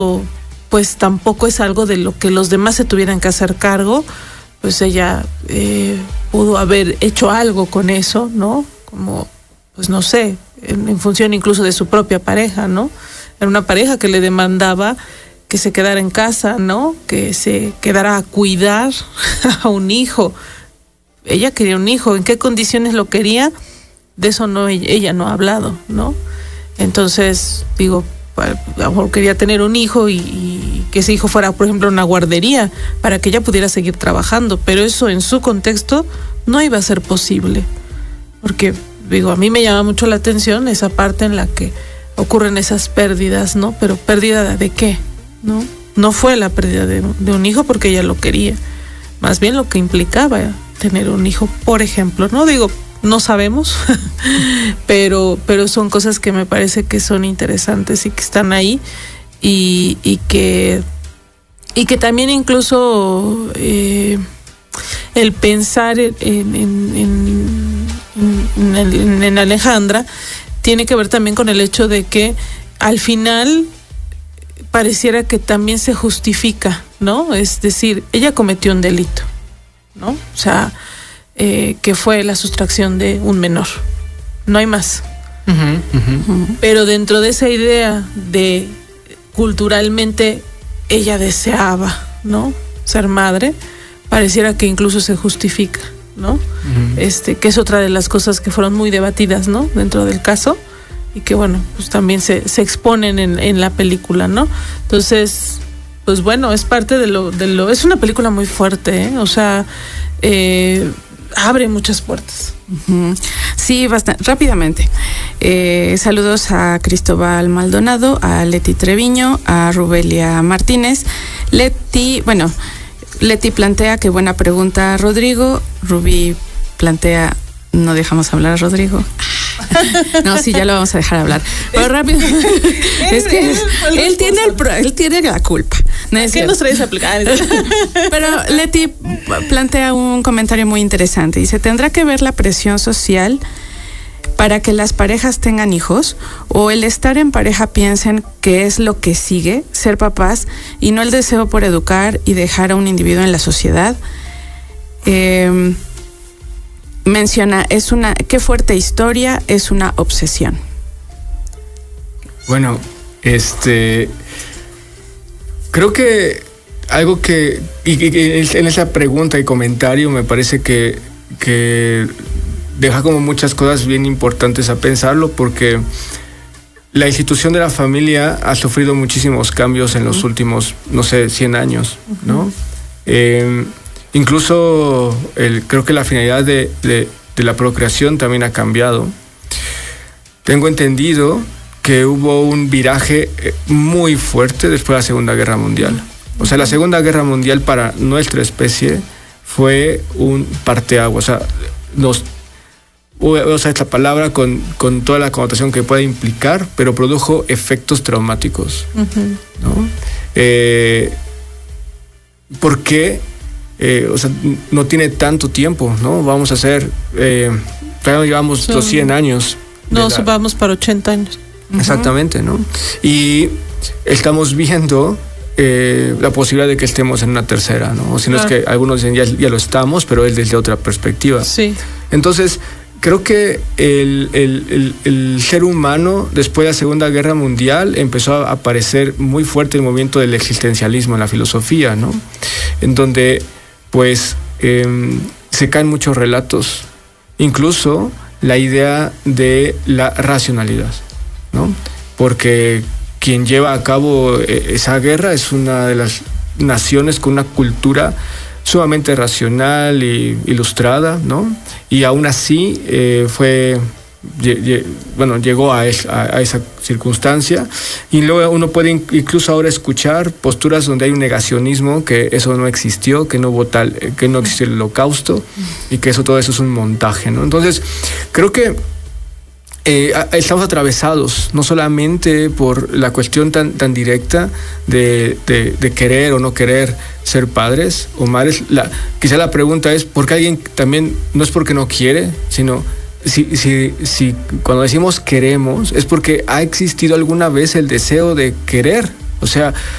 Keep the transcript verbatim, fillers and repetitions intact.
pues tampoco es algo de lo que los demás se tuvieran que hacer cargo, pues ella eh, pudo haber hecho algo con eso, ¿no? Como, pues no sé, en, en función incluso de su propia pareja, ¿no? Era una pareja que le demandaba que se quedara en casa, ¿no? Que se quedara a cuidar a un hijo. Ella quería un hijo. ¿En qué condiciones lo quería? De eso no, ella no ha hablado, ¿no? Entonces, digo, a lo mejor quería tener un hijo y, y que ese hijo fuera, por ejemplo, una guardería para que ella pudiera seguir trabajando, pero eso en su contexto no iba a ser posible, porque, digo, a mí me llama mucho la atención esa parte en la que ocurren esas pérdidas, ¿no? Pero pérdida de qué, ¿no? No fue la pérdida de, de un hijo porque ella lo quería, más bien lo que implicaba tener un hijo, por ejemplo, ¿no? Digo, no sabemos, pero, pero son cosas que me parece que son interesantes y que están ahí y, y que y que también incluso eh, el pensar en, en, en, en, en, en Alejandra tiene que ver también con el hecho de que al final pareciera que también se justifica, ¿no? Es decir, ella cometió un delito, ¿no? O sea, Eh, que fue la sustracción de un menor. No hay más. Uh-huh, uh-huh. Pero dentro de esa idea de culturalmente ella deseaba, ¿no? Ser madre, pareciera que incluso se justifica, ¿no? Uh-huh. Este, que es otra de las cosas que fueron muy debatidas, ¿no? Dentro del caso y que, bueno, pues también se, se exponen en, en la película, ¿no? Entonces, pues bueno, es parte de lo, de lo, es una película muy fuerte, ¿eh? O sea, eh, abre muchas puertas. Uh-huh. Sí, bastante rápidamente. Eh, saludos a Cristóbal Maldonado, a Leti Treviño, a Rubelia Martínez. Leti, bueno, Leti plantea que buena pregunta, Rodrigo. Rubí plantea, no dejamos hablar a Rodrigo. No, sí, ya lo vamos a dejar hablar. Pero rápido. Es que él tiene el pro, él tiene la culpa. No es ¿Qué nos traes a aplicar? Pero Leti plantea un comentario muy interesante. Dice, ¿tendrá que ver la presión social para que las parejas tengan hijos? ¿O el estar en pareja piensen que es lo que sigue, ser papás, y no el deseo por educar y dejar a un individuo en la sociedad? Eh... Menciona, es una, qué fuerte historia, es una obsesión. Bueno, este, creo que algo que, y, y, en esa pregunta y comentario me parece que, que deja como muchas cosas bien importantes a pensarlo, porque la institución de la familia ha sufrido muchísimos cambios en los últimos, no sé, cien años, ¿no? Uh-huh. Eh, Incluso el, creo que la finalidad de, de, de la procreación también ha cambiado. Tengo entendido que hubo un viraje muy fuerte después de la Segunda Guerra Mundial. O sea, la Segunda Guerra Mundial para nuestra especie fue un parteaguas. O sea, nos, voy a usar esta palabra con, con toda la connotación que puede implicar, pero produjo efectos traumáticos. Uh-huh. ¿No? Eh, ¿Por qué? Eh, o sea, no tiene tanto tiempo, ¿no? Vamos a hacer, eh, llevamos sí. los cien años. No, la... vamos para ochenta años. Exactamente, ¿no? Y estamos viendo eh, la posibilidad de que estemos en una tercera, ¿no? O si no claro. es que algunos dicen ya, ya lo estamos, pero es desde otra perspectiva. Sí. Entonces, creo que el, el, el, el ser humano, después de la Segunda Guerra Mundial, empezó a aparecer muy fuerte el movimiento del existencialismo en la filosofía, ¿no? En donde pues eh, se caen muchos relatos, incluso la idea de la racionalidad, ¿no? Porque quien lleva a cabo esa guerra es una de las naciones con una cultura sumamente racional e ilustrada, ¿no? Y aún así eh, fue... bueno, llegó a, es, a, a esa circunstancia, y luego uno puede incluso ahora escuchar posturas donde hay un negacionismo, que eso no existió, que no hubo tal, que no existió el holocausto y que eso todo eso es un montaje, ¿no? Entonces creo que eh, estamos atravesados no solamente por la cuestión tan, tan directa de, de, de querer o no querer ser padres o madres. La, quizá la pregunta es ¿por qué alguien también no es porque no quiere, sino Si, si, si cuando decimos queremos es porque ha existido alguna vez el deseo de querer? O sea,